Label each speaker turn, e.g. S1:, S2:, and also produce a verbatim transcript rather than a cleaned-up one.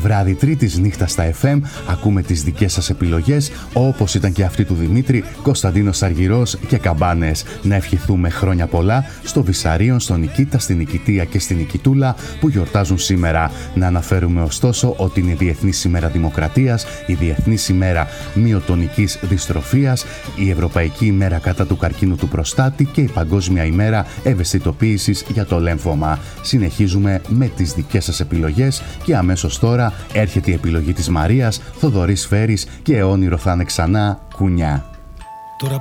S1: βράδυ Τρίτης νύχτα στα εφ εμ ακούμε τις δικές σας επιλογές, όπως ήταν και αυτή του Δημήτρη, Κωνσταντίνος Αργυρός και Καμπάνες. Να ευχηθούμε χρόνια πολλά στο Βυσαρίον, στον Νικήτα, στην Νικητία και στην Νικητούλα που γιορτάζουν σήμερα. Να αναφέρουμε ωστόσο ότι είναι η Διεθνής ημέρα Δημοκρατίας, η Διεθνής ημέρα Μυοτονικής Δυστροφίας, η Ευρωπαϊκή ημέρα κατά του καρκίνου του προστάτη και η Παγκόσμια ημέρα ευαισθητοποίησης για το λέμφωμα. Συνεχίζουμε με τις δικές σας επιλογές και αμέσως τώρα έρχεται η επιλογή της Μαρίας, Θοδωρής Φέρης και όνειρο θα είναι ξανά, Κουνιά.